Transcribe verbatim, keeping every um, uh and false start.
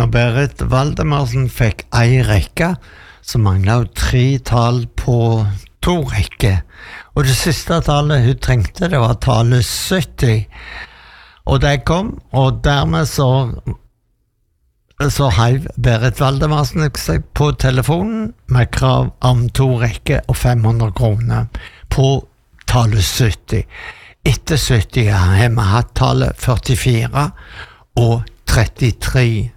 Når Berit Valdemarsen fikk ei rekke, så manglet hun tre tall på to rekker. Og det siste tallet hun trengte, det var tallet sytti. Og det kom, og dermed så, så heiv Berit Valdemarsen seg på telefonen med krav om to rekker og fem hundre kroner på tallet sytti. Etter sytti har vi hatt tallet førtifire og trettitre.